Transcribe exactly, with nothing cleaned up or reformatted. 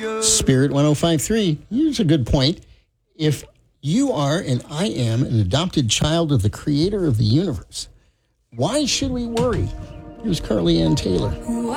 Spirit one oh five point three. Here's a good point. If you are and I am an adopted child of the creator of the universe, why should we worry? Here's Carly Ann Taylor.